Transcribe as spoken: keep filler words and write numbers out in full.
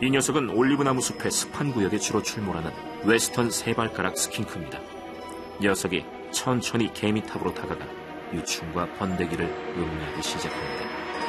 이 녀석은 올리브나무 숲의 습한 구역에 주로 출몰하는 웨스턴 세발가락 스킨크입니다. 녀석이 천천히 개미탑으로 다가가 유충과 번데기를 음미하기 시작합니다.